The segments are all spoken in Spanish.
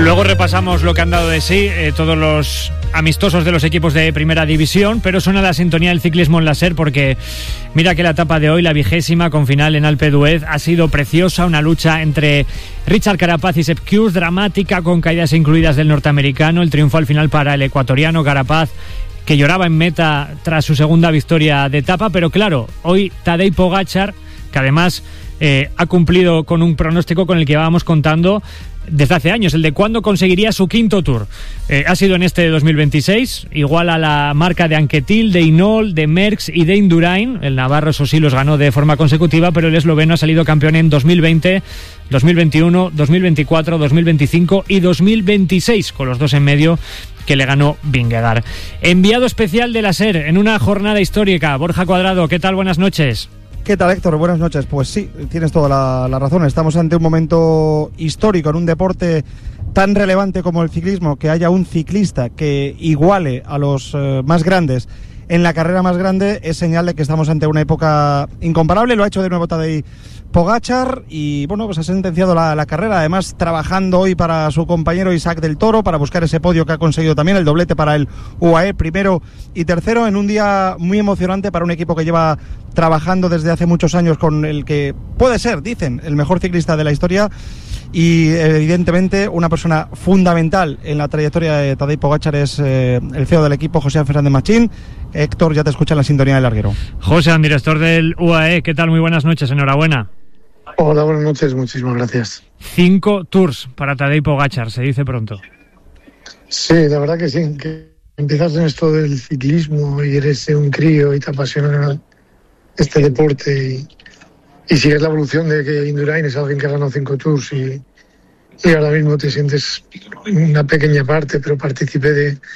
Luego repasamos lo que han dado de sí todos los amistosos de los equipos de primera división, pero suena la sintonía del ciclismo en la SER porque mira que la etapa de hoy, la 20ª con final en Alpe d'Huez, ha sido preciosa, una lucha entre Richard Carapaz y Sepp Kuss, dramática con caídas incluidas del norteamericano, el triunfo al final para el ecuatoriano Carapaz, que lloraba en meta tras su segunda victoria de etapa, pero claro, hoy Tadej Pogačar, que además ha cumplido con un pronóstico con el que íbamos contando desde hace años, el de cuándo conseguiría su quinto Tour. Ha sido en este 2026, igual a la marca de Anquetil, de Hinault, de Merckx y de Indurain. El navarro, eso sí, los ganó de forma consecutiva, pero el esloveno ha salido campeón en 2020, 2021, 2024, 2025 y 2026, con los dos en medio que le ganó Vingegaard. Enviado especial de la SER en una jornada histórica, Borja Cuadrado, ¿qué tal? Buenas noches. ¿Qué tal, Héctor? Buenas noches. Pues sí, tienes toda la razón. Estamos ante un momento histórico en un deporte tan relevante como el ciclismo, que haya un ciclista que iguale a los más grandes en la carrera más grande es señal de que estamos ante una época incomparable. Lo ha hecho de nuevo Tadej Pogačar y bueno, pues ha sentenciado la carrera, además trabajando hoy para su compañero Isaac del Toro para buscar ese podio que ha conseguido también, el doblete para el UAE, primero y tercero, en un día muy emocionante para un equipo que lleva trabajando desde hace muchos años con el que puede ser, dicen, el mejor ciclista de la historia y evidentemente una persona fundamental en la trayectoria de Tadej Pogačar es el CEO del equipo, José Fernández Machín. Héctor, ya te escucha en la sintonía del larguero. José, director del UAE, ¿qué tal? Muy buenas noches, enhorabuena. Hola, buenas noches, muchísimas gracias. 5 tours para Tadej Pogačar, se dice pronto. Sí, la verdad que sí, que empiezas en esto del ciclismo y eres un crío y te apasiona este deporte y sigues la evolución de que Indurain es alguien que ha ganado 5 tours y ahora mismo te sientes una pequeña parte, pero partícipe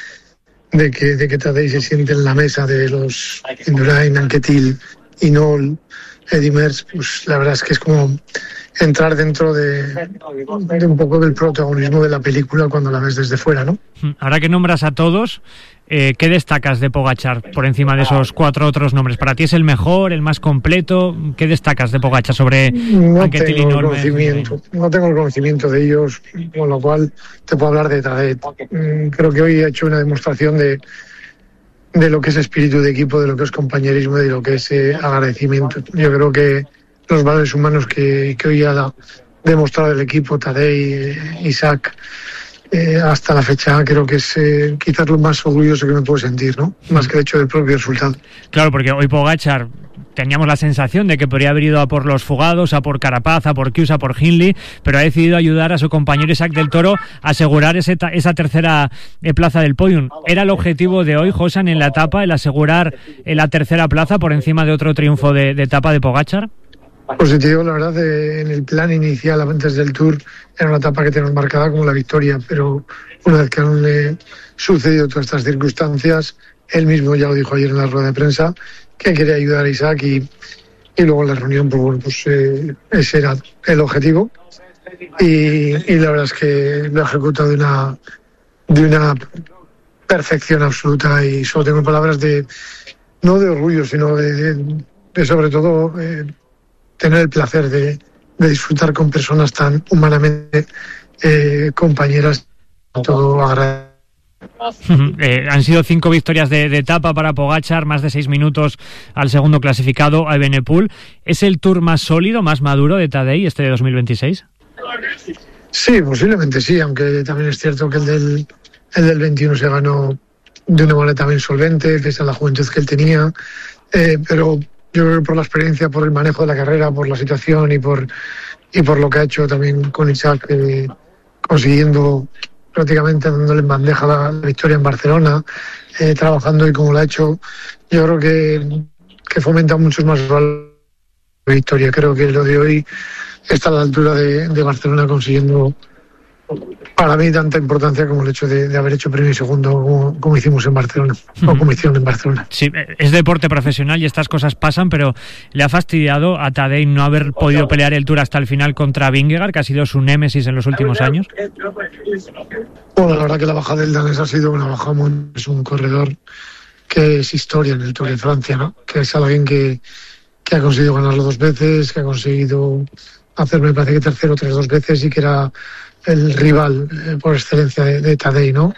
de que Tadej se siente en la mesa de los Indurain, Anquetil, Hinault, Eddy Merckx, pues la verdad es que es como entrar dentro de un poco del protagonismo de la película cuando la ves desde fuera, ¿no? Ahora que nombras a todos, ¿qué destacas de Pogačar por encima de esos 4 otros nombres? ¿Para ti es el mejor, el más completo? ¿Qué destacas de Pogačar sobre Anquetil y Hinault? No tengo el conocimiento de ellos, con lo cual te puedo hablar de Tadej. Creo que hoy he hecho una demostración de lo que es espíritu de equipo, de lo que es compañerismo, de lo que es agradecimiento. Yo creo que los valores humanos que hoy ha demostrado el equipo, Tadej, Isaac, hasta la fecha creo que es quizás lo más orgulloso que me puedo sentir, ¿no? Más que el hecho del propio resultado. Claro, porque hoy Pogačar teníamos la sensación de que podría haber ido a por los fugados, a por Carapaz, a por Kuss, a por Hindley, pero ha decidido ayudar a su compañero Isaac del Toro a asegurar esa tercera plaza del podium. ¿Era el objetivo de hoy, Josan, en la etapa, el asegurar la tercera plaza por encima de otro triunfo de etapa de Pogačar? Positivo, la verdad, en el plan inicial antes del Tour era una etapa que tenemos marcada como la victoria, pero una vez que han sucedido todas estas circunstancias, él mismo ya lo dijo ayer en la rueda de prensa, que quería ayudar a Isaac y luego en la reunión, pues bueno, pues ese era el objetivo y la verdad es que lo ha ejecutado de una perfección absoluta y solo tengo palabras no de orgullo, sino de sobre todo tener el placer de disfrutar con personas tan humanamente compañeras, todo agradecido. Han sido 5 victorias de etapa para Pogačar, más de 6 minutos al segundo clasificado, a Evenepoel. ¿Es el Tour más sólido, más maduro de Tadej este de 2026? Sí, posiblemente sí, aunque también es cierto que el del 21 se ganó de una manera también solvente, pese a la juventud que él tenía, pero yo creo que por la experiencia, por el manejo de la carrera, por la situación y por lo que ha hecho también con Isaac, consiguiendo prácticamente dándole en bandeja la victoria en Barcelona, trabajando y como lo ha hecho, yo creo que fomenta muchos más valores de victoria. Creo que lo de hoy está a la altura de Barcelona, consiguiendo para mí tanta importancia como el hecho de haber hecho primero y segundo como hicimos en Barcelona, o como hicieron en Barcelona. Sí, es deporte profesional y estas cosas pasan, pero le ha fastidiado a Tadej no haber podido pelear el Tour hasta el final contra Vingegaard, que ha sido su némesis en los últimos años. Bueno, la verdad que la bajada del danés ha sido una baja es un corredor que es historia en el Tour de Francia, ¿no? Que es alguien que ha conseguido ganarlo 2 veces, que ha conseguido hacer, me parece que tercero 2 veces y que era el rival por excelencia de Tadej, ¿no?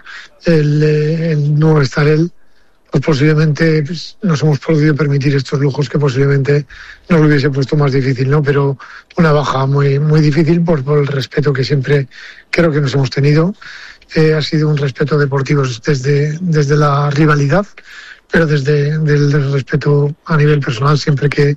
El no estar él, pues posiblemente pues, nos hemos podido permitir estos lujos que posiblemente nos lo hubiese puesto más difícil, ¿no? Pero una baja muy, muy difícil por el respeto que siempre creo que nos hemos tenido. Ha sido un respeto deportivo desde la rivalidad, pero desde el respeto a nivel personal, siempre que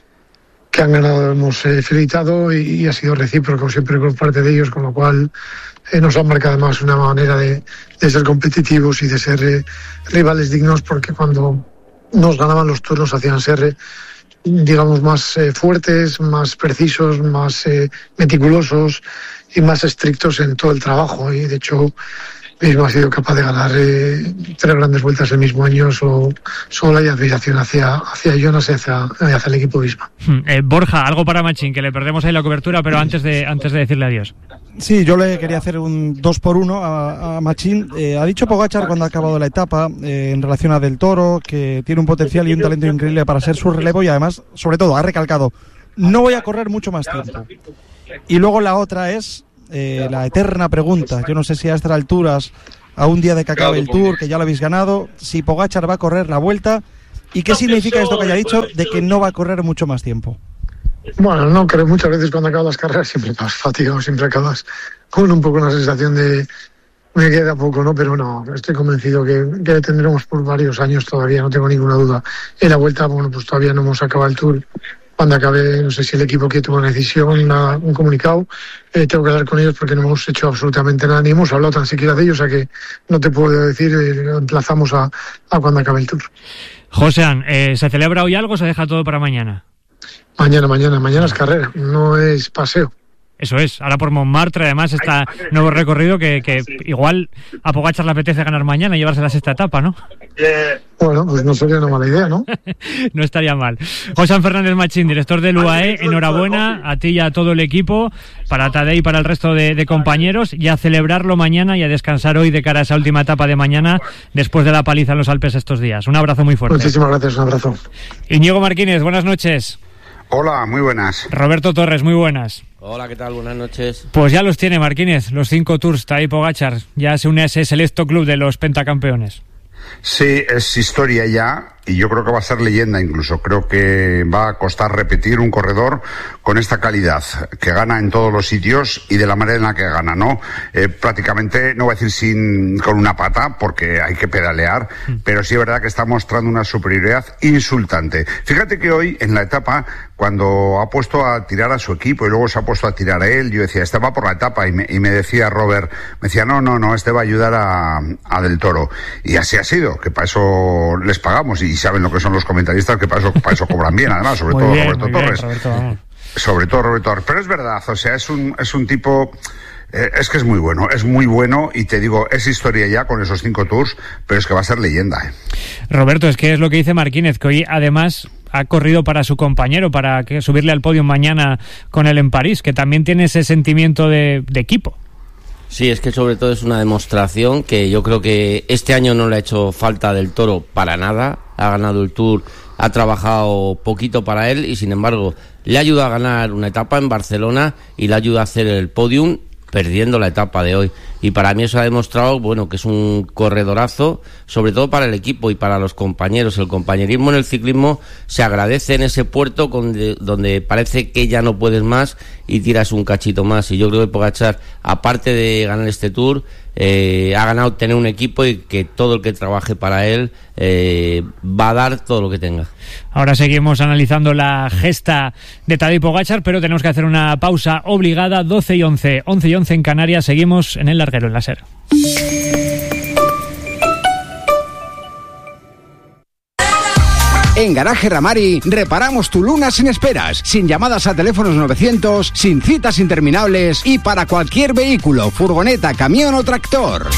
han ganado hemos felicitado y ha sido recíproco siempre por parte de ellos, con lo cual nos han marcado además una manera de ser competitivos y de ser rivales dignos, porque cuando nos ganaban los toros hacían ser, digamos, más fuertes, más precisos, más meticulosos y más estrictos en todo el trabajo, y de hecho mismo ha sido capaz de ganar 3 grandes vueltas el mismo año. Solo hay admiración hacia Jonas y hacia el equipo Visma. Borja, algo para Machín, que le perdemos ahí la cobertura, pero antes de decirle adiós. Sí, yo le quería hacer un 2-1 a Machín. Ha dicho Pogačar cuando ha acabado la etapa en relación a Del Toro que tiene un potencial y un talento increíble para ser su relevo, y además, sobre todo, ha recalcado: no voy a correr mucho más tiempo. Y luego la otra es la eterna pregunta, yo no sé si a estas alturas, a un día de que acabe el Tour, que ya lo habéis ganado, si Pogačar va a correr la Vuelta, y qué significa esto que haya dicho de que no va a correr mucho más tiempo. Bueno, no, creo muchas veces cuando acabas las carreras siempre acabas fatigado, siempre acabas con un poco una sensación de me queda poco, ¿no? Pero no, estoy convencido que tendremos por varios años todavía, no tengo ninguna duda. En la Vuelta, bueno, pues todavía no hemos acabado el Tour. Cuando acabe, no sé si el equipo quiere tomar una decisión, un comunicado, tengo que hablar con ellos porque no hemos hecho absolutamente nada, ni hemos hablado tan siquiera de ellos, o sea que no te puedo decir, emplazamos a cuando acabe el Tour. Josean, ¿se celebra hoy algo o se deja todo para mañana? Mañana es carrera, no es paseo. Eso es, ahora por Montmartre además está nuevo recorrido que igual a Pogačar le apetece ganar mañana y llevarse la 6ª etapa, ¿no? Bueno, pues no sería una mala idea, ¿no? No estaría mal. Josean Fernández Machín, director del UAE, enhorabuena a ti y a todo el equipo, para Tadej y para el resto de compañeros, y a celebrarlo mañana y a descansar hoy de cara a esa última etapa de mañana después de la paliza en los Alpes estos días. Un abrazo muy fuerte. Muchísimas gracias, un abrazo. Íñigo Martínez, buenas noches. Hola, muy buenas. Roberto Torres, muy buenas. Hola, ¿qué tal? Buenas noches. Pues ya los tiene Martínez, los 5 Tours, Tadej Pogačar. Ya se une a ese selecto club de los pentacampeones. Sí, es historia ya, y yo creo que va a ser leyenda incluso. Creo que va a costar repetir un corredor con esta calidad, que gana en todos los sitios y de la manera en la que gana, ¿no? Prácticamente, no voy a decir con una pata, porque hay que pedalear, pero sí es verdad que está mostrando una superioridad insultante. Fíjate que hoy, en la etapa, cuando ha puesto a tirar a su equipo y luego se ha puesto a tirar a él, yo decía, este va por la etapa, y me decía Robert, me decía, no, este va a ayudar a Del Toro. Y así ha sido, que para eso les pagamos, y saben lo que son los comentaristas, que para eso cobran bien, además, sobre todo Roberto Torres. Sobre todo Roberto Torres. Pero es verdad, o sea, es un tipo... es que es muy bueno, y te digo, es historia ya con esos 5 Tours, pero es que va a ser leyenda. Roberto, es que es lo que dice Martínez, que hoy además ha corrido para su compañero, para subirle al podio mañana con él en París, que también tiene ese sentimiento de equipo. Sí, es que sobre todo es una demostración que yo creo que este año no le ha hecho falta Del Toro para nada. Ha ganado el Tour, ha trabajado poquito para él y sin embargo le ayuda a ganar una etapa en Barcelona y le ayuda a hacer el podium perdiendo la etapa de hoy. Y para mí eso ha demostrado, bueno, que es un corredorazo, sobre todo para el equipo y para los compañeros. El compañerismo en el ciclismo se agradece en ese puerto donde parece que ya no puedes más y tiras un cachito más. Y yo creo que Pogačar, aparte de ganar este Tour, ha ganado tener un equipo y que todo el que trabaje para él va a dar todo lo que tenga. Ahora seguimos analizando la gesta de Tadej Pogačar, pero tenemos que hacer una pausa obligada. 12 y 11 en Canarias. Seguimos en el larguero en la SER. En Garaje Ramari reparamos tu Luna sin esperas, sin llamadas a teléfonos 900, sin citas interminables y para cualquier vehículo, furgoneta, camión o tractor.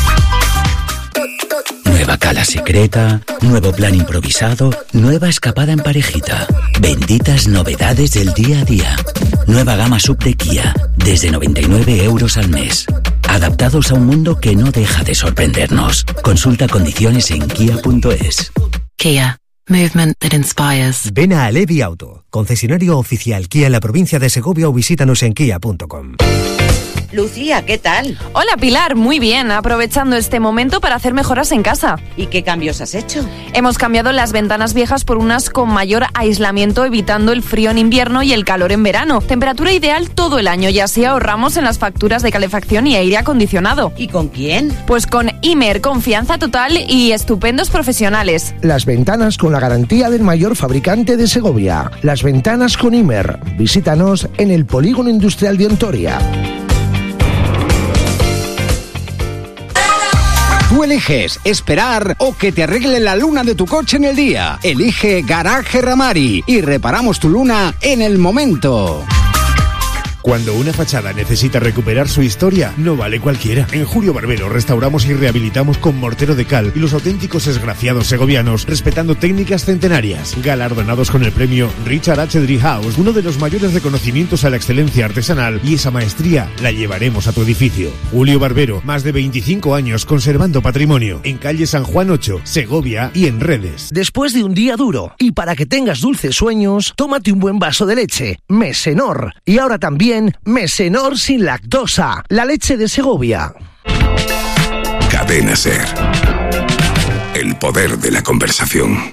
Nueva cala secreta, nuevo plan improvisado, nueva escapada en parejita. Benditas novedades del día a día. Nueva gama sub de Kia, desde 99 euros al mes. Adaptados a un mundo que no deja de sorprendernos. Consulta condiciones en kia.es. Kia. Movement that inspires. Ven a Alevi Auto, concesionario oficial Kia en la provincia de Segovia, o visítanos en kia.com. Lucía, ¿qué tal? Hola Pilar, muy bien, aprovechando este momento para hacer mejoras en casa. ¿Y qué cambios has hecho? Hemos cambiado las ventanas viejas por unas con mayor aislamiento, evitando el frío en invierno y el calor en verano. Temperatura ideal todo el año y así ahorramos en las facturas de calefacción y aire acondicionado. ¿Y con quién? Pues con Imer, confianza total y estupendos profesionales. Las ventanas con la garantía del mayor fabricante de Segovia. Las ventanas con Imer. Visítanos en el Polígono Industrial de Ontoria. Tú eliges esperar o que te arregle la luna de tu coche en el día. Elige Garaje Ramari y reparamos tu luna en el momento. Cuando una fachada necesita recuperar su historia, no vale cualquiera. En Julio Barbero restauramos y rehabilitamos con mortero de cal y los auténticos esgraciados segovianos, respetando técnicas centenarias. Galardonados con el premio Richard H. Driehaus, uno de los mayores reconocimientos a la excelencia artesanal, y esa maestría la llevaremos a tu edificio. Julio Barbero, más de 25 años conservando patrimonio. En calle San Juan 8, Segovia y en redes. Después de un día duro y para que tengas dulces sueños, tómate un buen vaso de leche. Mesenor. Y ahora también Mesenor sin lactosa, la leche de Segovia. Cadena SER. El poder de la conversación.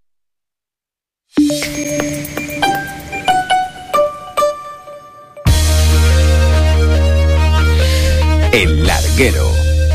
El larguero.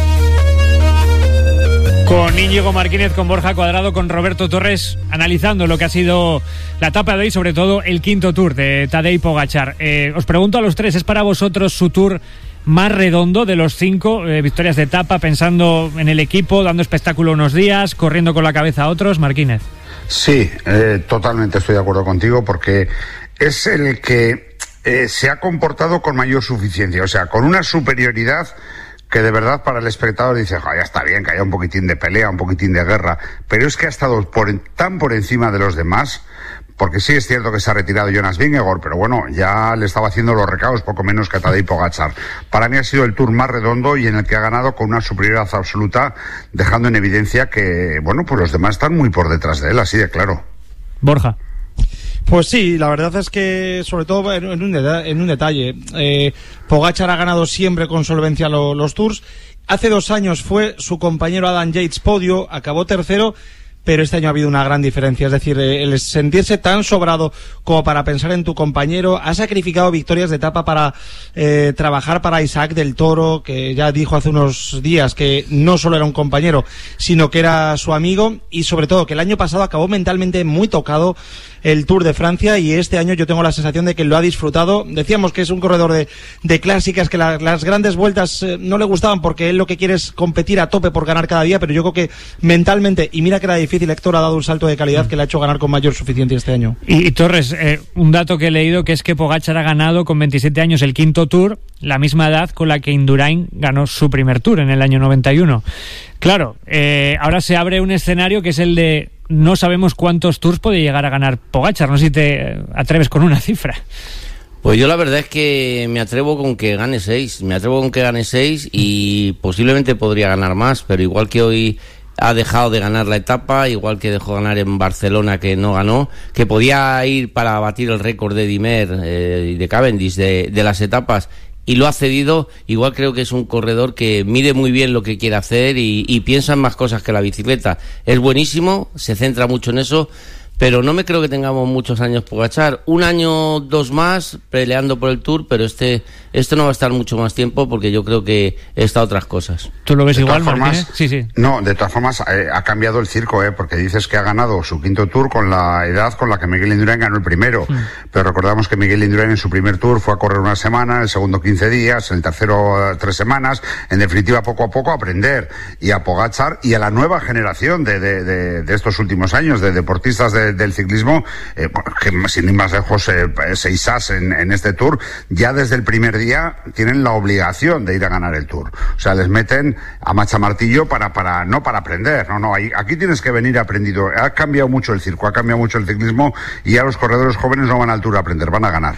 Con Íñigo Martínez, con Borja Cuadrado, con Roberto Torres, analizando lo que ha sido la etapa de hoy, sobre todo el quinto Tour de Tadej Pogačar. Os pregunto a los tres, ¿es para vosotros su Tour más redondo de los 5 victorias de etapa, pensando en el equipo, dando espectáculo unos días, corriendo con la cabeza a otros? Martínez. Sí, totalmente estoy de acuerdo contigo, porque es el que se ha comportado con mayor suficiencia, o sea, con una superioridad que de verdad para el espectador dice, ya está bien que haya un poquitín de pelea, un poquitín de guerra, pero es que ha estado tan por encima de los demás, porque sí es cierto que se ha retirado Jonas Vingegaard, pero bueno, ya le estaba haciendo los recados poco menos que a Tadej Pogačar. Para mí ha sido el Tour más redondo y en el que ha ganado con una superioridad absoluta, dejando en evidencia que, bueno, pues los demás están muy por detrás de él, así de claro. Borja. Pues sí, la verdad es que, sobre todo en un detalle, Pogačar ha ganado siempre con solvencia los Tours. Hace 2 años fue su compañero Adam Yates podio, acabó tercero, pero este año ha habido una gran diferencia. Es decir, el sentirse tan sobrado como para pensar en tu compañero, ha sacrificado victorias de etapa para trabajar para Isaac del Toro, que ya dijo hace unos días que no solo era un compañero, sino que era su amigo, y sobre todo que el año pasado acabó mentalmente muy tocado el Tour de Francia, y este año yo tengo la sensación de que lo ha disfrutado. Decíamos que es un corredor de clásicas, que las grandes vueltas no le gustaban porque él lo que quiere es competir a tope por ganar cada día, pero yo creo que mentalmente, y mira que era difícil, Héctor ha dado un salto de calidad que le ha hecho ganar con mayor suficiencia este año. Y Torres, un dato que he leído, que es que Pogačar ha ganado con 27 años el quinto Tour, la misma edad con la que Indurain ganó su primer Tour en el año 91. Claro, ahora se abre un escenario que es el de no sabemos cuántos Tours puede llegar a ganar Pogačar. No sé si te atreves con una cifra. Pues yo la verdad es que me atrevo con que gane 6. Me atrevo con que gane 6 y posiblemente podría ganar más, pero igual que hoy ha dejado de ganar la etapa, igual que dejó ganar en Barcelona, que no ganó, que podía ir para batir el récord de Dimer y de Cavendish de las etapas, y lo ha cedido. Igual creo que es un corredor que mide muy bien lo que quiere hacer y piensa en más cosas que la bicicleta. Es buenísimo, se centra mucho en eso, pero no me creo que tengamos muchos años Pogačar. 1 año, 2 más peleando por el Tour, pero este no va a estar mucho más tiempo, porque yo creo que está otras cosas. ¿Tú lo ves igual, Martínez? Sí. No, de todas formas ha cambiado el circo, porque dices que ha ganado su quinto Tour con la edad con la que Miguel Indurain ganó el primero. Pero recordamos que Miguel Indurain en su primer Tour fue a correr 1 semana, en el segundo 15 días, en el tercero 3 semanas, en definitiva poco a poco aprender. Y a Pogačar y a la nueva generación de estos últimos años de deportistas del ciclismo, que sin ir más lejos, Seixas en este Tour, ya desde el primer día tienen la obligación de ir a ganar el Tour. O sea, les meten a machamartillo para aprender. Aquí tienes que venir aprendido. Ha cambiado mucho el circo, ha cambiado mucho el ciclismo, y ya los corredores jóvenes no van al Tour a aprender, van a ganar.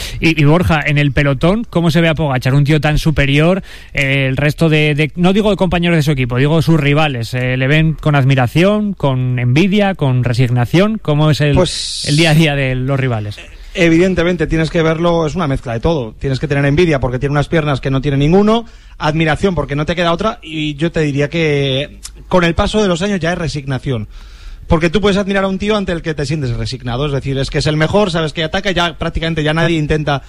Y Borja, en el pelotón, ¿cómo se ve a Pogačar? Un tío tan superior, el resto no digo de compañeros de su equipo, digo sus rivales, le ven con admiración, con envidia, con resignación. ¿Cómo es el día a día de los rivales? Evidentemente tienes que verlo, es una mezcla de todo. Tienes que tener envidia porque tiene unas piernas que no tiene ninguno, admiración porque no te queda otra, y yo te diría que con el paso de los años ya es resignación. Porque tú puedes admirar a un tío ante el que te sientes resignado, es decir, es que es el mejor, sabes que ataca, ya prácticamente ya nadie intenta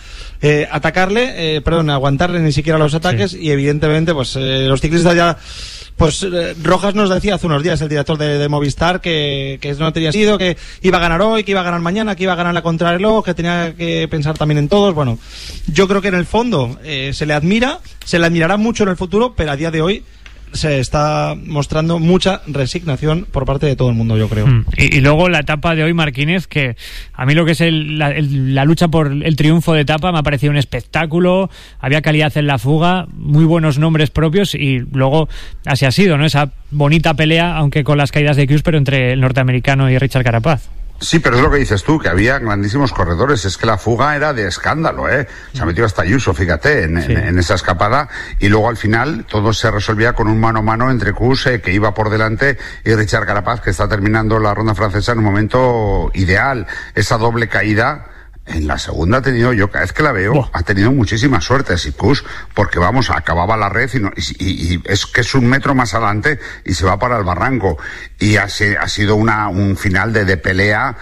aguantarle ni siquiera los ataques, sí. Y evidentemente pues los ciclistas ya... Pues Rojas nos decía hace unos días, el director de Movistar, que no tenía sentido, que iba a ganar hoy, que iba a ganar mañana, que iba a ganar la contrarreloj, que tenía que pensar también en todos. Bueno, yo creo que en el fondo se le admirará mucho en el futuro, pero a día de hoy se está mostrando mucha resignación por parte de todo el mundo, yo creo. Y luego la etapa de hoy, Marquínez, que a mí lo que es la lucha por el triunfo de etapa me ha parecido un espectáculo, había calidad en la fuga, muy buenos nombres propios, y luego así ha sido, ¿no? Esa bonita pelea, aunque con las caídas de Kuss, pero entre el norteamericano y Richard Carapaz. Sí, pero es lo que dices tú, que había grandísimos corredores. Es que la fuga era de escándalo, ¿eh? Se ha metido hasta Ayuso, fíjate, en esa escapada. Y luego al final todo se resolvía con un mano a mano entre Kuss, que iba por delante, y Richard Carapaz, que está terminando la ronda francesa en un momento ideal. Esa doble caída... En la segunda ha tenido, yo cada vez que la veo, ha tenido muchísima suerte Kuss, porque vamos, acababa la red y es que es un metro más adelante y se va para el barranco. Y ha sido un final de pelea,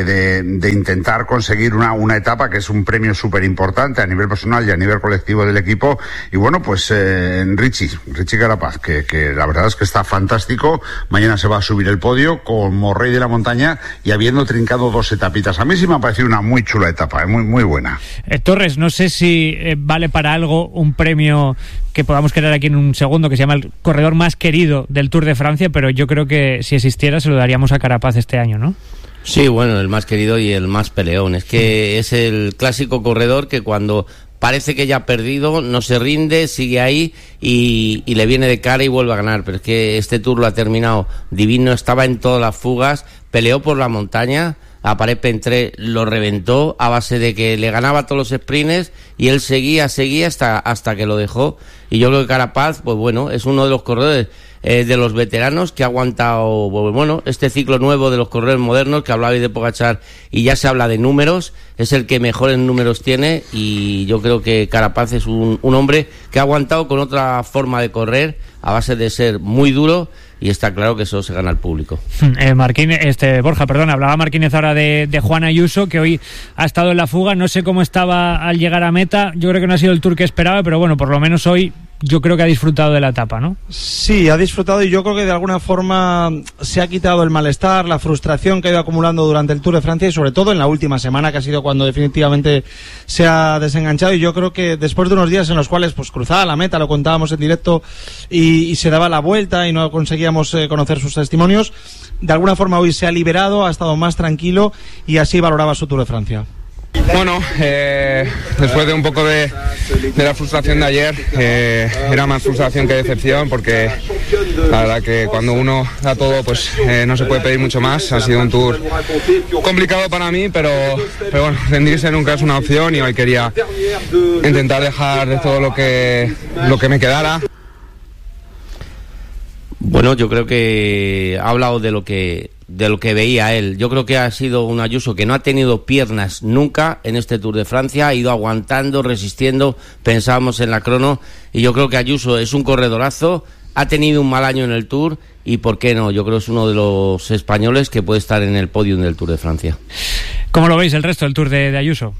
de intentar conseguir una etapa que es un premio súper importante a nivel personal y a nivel colectivo del equipo. Y bueno, pues Richie Carapaz, que la verdad es que está fantástico. Mañana se va a subir el podio como rey de la montaña y habiendo trincado 2 etapitas. A mí sí me ha parecido una muy chula etapa, muy, muy buena. Torres, no sé si vale para algo un premio que podamos crear aquí en un segundo, que se llama el corredor más querido del Tour de Francia, pero yo creo que si existiera se lo daríamos a Carapaz este año, ¿no? Sí, bueno, el más querido y el más peleón. Es que es el clásico corredor que cuando parece que ya ha perdido, no se rinde, sigue ahí y le viene de cara y vuelve a ganar. Pero es que este Tour lo ha terminado divino, estaba en todas las fugas, peleó por la montaña, a Paré-Pentré lo reventó a base de que le ganaba todos los sprints y él seguía hasta que lo dejó. Y yo creo que Carapaz, pues bueno, es uno de los corredores de los veteranos que ha aguantado, bueno, este ciclo nuevo de los corredores modernos, que hablabais de Pogačar y ya se habla de números, es el que mejores números tiene, y yo creo que Carapaz es un hombre que ha aguantado con otra forma de correr a base de ser muy duro, y está claro que eso se gana al público. Borja, perdón, hablaba Marquínez ahora de Juan Ayuso, que hoy ha estado en la fuga, no sé cómo estaba al llegar a meta, yo creo que no ha sido el Tour que esperaba, pero bueno, por lo menos hoy yo creo que ha disfrutado de la etapa, ¿no? Sí, ha disfrutado, y yo creo que de alguna forma se ha quitado el malestar, la frustración que ha ido acumulando durante el Tour de Francia, y sobre todo en la última semana, que ha sido cuando definitivamente se ha desenganchado. Y yo creo que después de unos días en los cuales pues cruzaba la meta, lo contábamos en directo, y se daba la vuelta y no conseguíamos conocer sus testimonios, de alguna forma hoy se ha liberado, ha estado más tranquilo y así valoraba su Tour de Francia. Bueno, después de un poco de la frustración de ayer, era más frustración que decepción, porque la verdad que cuando uno da todo, pues no se puede pedir mucho más. Ha sido un Tour complicado para mí, pero bueno, rendirse nunca es una opción, y hoy quería intentar dejar de todo lo que me quedara. Bueno, yo creo que ha hablado de lo que veía él. Yo creo que ha sido un Ayuso que no ha tenido piernas nunca en este Tour de Francia, ha ido aguantando, resistiendo, pensábamos en la crono, y yo creo que Ayuso es un corredorazo, ha tenido un mal año en el Tour, y por qué no, yo creo que es uno de los españoles que puede estar en el podium del Tour de Francia. ¿Cómo lo veis el resto del Tour de Ayuso?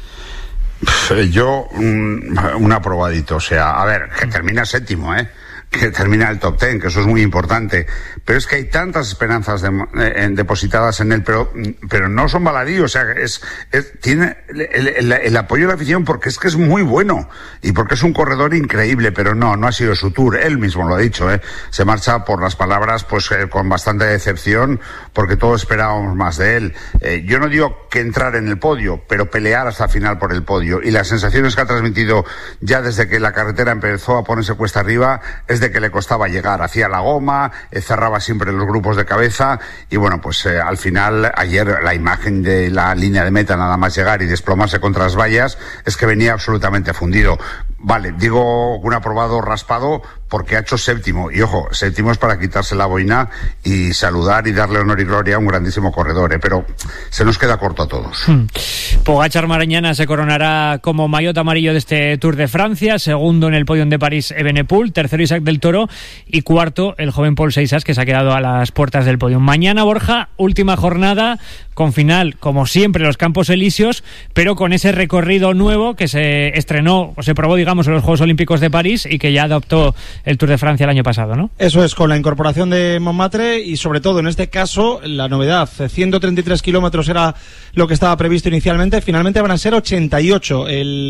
Yo, un aprobadito, o sea, a ver, que termina séptimo, que termina el top 10, que eso es muy importante, pero es que hay tantas esperanzas depositadas en él, pero no son baladíos, o sea, tiene el apoyo de la afición, porque es que es muy bueno y porque es un corredor increíble, pero no ha sido su Tour. Él mismo lo ha dicho, se marcha por las palabras pues con bastante decepción, porque todos esperábamos más de él. Yo no digo que entrar en el podio, pero pelear hasta el final por el podio, y las sensaciones que ha transmitido ya desde que la carretera empezó a ponerse cuesta arriba es de que le costaba llegar, hacía la goma, cerraba siempre los grupos de cabeza, y bueno, pues al final, ayer la imagen de la línea de meta nada más llegar y desplomarse contra las vallas, es que venía absolutamente fundido. Vale, digo un aprobado raspado porque ha hecho séptimo. Y ojo, séptimo es para quitarse la boina y saludar y darle honor y gloria a un grandísimo corredor, pero se nos queda corto a todos. Pogačar mañana se coronará como maillot amarillo de este Tour de Francia. Segundo en el podium de París, Evenepoel. Tercero, Isaac del Toro. Y cuarto, el joven Paul Seixas, que se ha quedado a las puertas del podium. Mañana, Borja, última jornada, con final, como siempre, los Campos Elíseos, pero con ese recorrido nuevo que se estrenó, o se probó, digamos, en los Juegos Olímpicos de París y que ya adoptó el Tour de Francia el año pasado, ¿no? Eso es, con la incorporación de Montmartre y sobre todo en este caso la novedad, 133 kilómetros era lo que estaba previsto inicialmente, finalmente van a ser 88.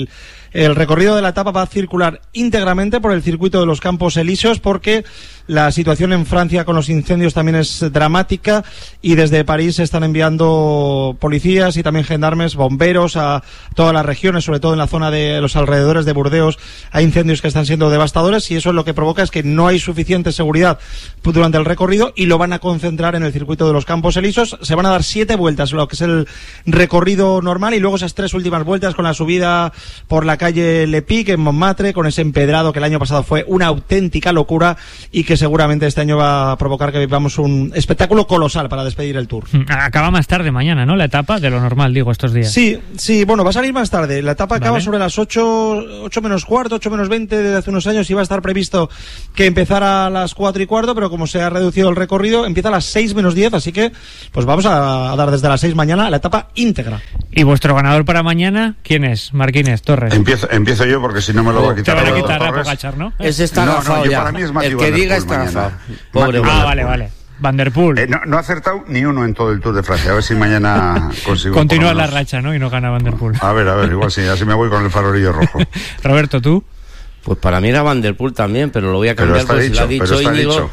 El recorrido de la etapa va a circular íntegramente por el circuito de los Campos Elíseos porque la situación en Francia con los incendios también es dramática y desde París se están enviando policías y también gendarmes, bomberos a todas las regiones, sobre todo en la zona de los alrededores de Burdeos hay incendios que están siendo devastadores y eso es lo que provoca es que no hay suficiente seguridad durante el recorrido y lo van a concentrar en el circuito de los Campos Elíseos. Se van a dar 7 vueltas, lo que es el recorrido normal y luego esas 3 últimas vueltas con la subida por la calle Le Pic en Montmartre, con ese empedrado que el año pasado fue una auténtica locura y que seguramente este año va a provocar que vivamos un espectáculo colosal para despedir el Tour. Acaba más tarde mañana, ¿no? La etapa de lo normal, digo, estos días. Sí, bueno, va a salir más tarde. La etapa acaba sobre las 8 menos cuarto, 8 menos 20 desde hace unos años. Iba a estar previsto que empezara a las 4 y cuarto, pero como se ha reducido el recorrido, empieza a las 6 menos 10, así que pues vamos a dar desde las 6 mañana la etapa íntegra. ¿Y vuestro ganador para mañana quién es? Marquínez, Torres. Empiezo yo porque si no me lo va a quitar. Te van a quitar a Pogačar, ¿no? Ese está agafado ya. Para mí es Mathieu el que Van Der diga Poel está mañana. agafado. Pobre vale. Van Der Poel. No ha acertado ni uno en todo el Tour de Francia. A ver si mañana consigo. Continúa la racha, ¿no? Y no gana Van Der Poel. A ver, igual sí, así me voy con el farolillo rojo. Roberto, ¿tú? Pues para mí era Van Der Poel también, pero lo voy a cambiar porque si lo ha dicho Íñigo.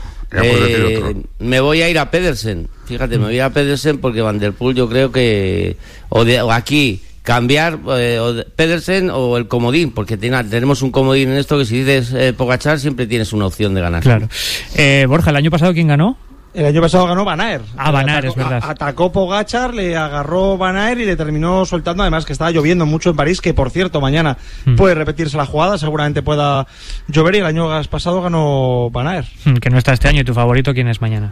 Me voy a ir a Pedersen. Fíjate, me voy a ir a Pedersen porque Van Der Poel yo creo que o aquí cambiar Pedersen o el comodín, porque tenemos un comodín en esto que si dices Pogačar siempre tienes una opción de ganar. Claro. Borja, ¿el año pasado quién ganó? El año pasado ganó Van Aert. Van Aert, es verdad. Atacó Pogačar, le agarró Van Aert y le terminó soltando, además que estaba lloviendo mucho en París, que por cierto mañana puede repetirse la jugada, seguramente pueda llover y el año pasado ganó Van Aert. Que no está este año. ¿Y tu favorito quién es mañana?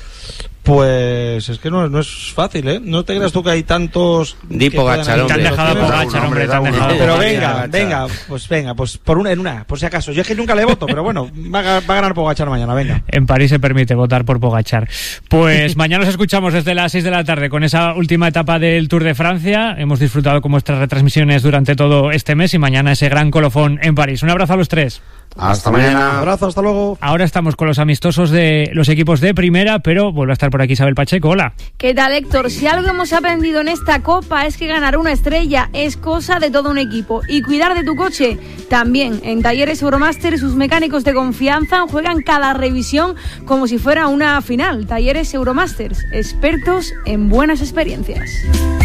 Pues es que no es fácil, ¿eh? No te creas tú que hay tantos... Di Pogačar, hombre. Te han dejado Pogačar, hombre. Pero venga, pues por una, por si acaso. Yo es que nunca le voto, pero bueno, va a ganar Pogačar mañana, venga. En París se permite votar por Pogačar. Pues mañana os escuchamos desde las 6 de la tarde con esa última etapa del Tour de Francia. Hemos disfrutado con vuestras retransmisiones durante todo este mes y mañana ese gran colofón en París. Un abrazo a los tres. Hasta mañana. Un abrazo, hasta luego. Ahora estamos con los amistosos de los equipos de primera, pero vuelve a estar por aquí Isabel Pacheco. Hola. ¿Qué tal, Héctor? Si algo hemos aprendido en esta Copa es que ganar una estrella es cosa de todo un equipo. Y cuidar de tu coche también. En Talleres Euromaster sus mecánicos de confianza juegan cada revisión como si fuera una final. Talleres Euromasters, expertos en buenas experiencias.